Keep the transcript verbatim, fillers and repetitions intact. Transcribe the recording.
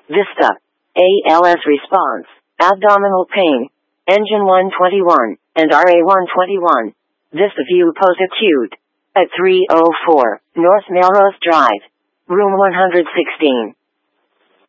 Vista. A L S response, abdominal pain, engine one twenty-one, and R A one twenty-one. Vista view post-acute. At three oh four, North Melrose Drive. Room one hundred sixteen.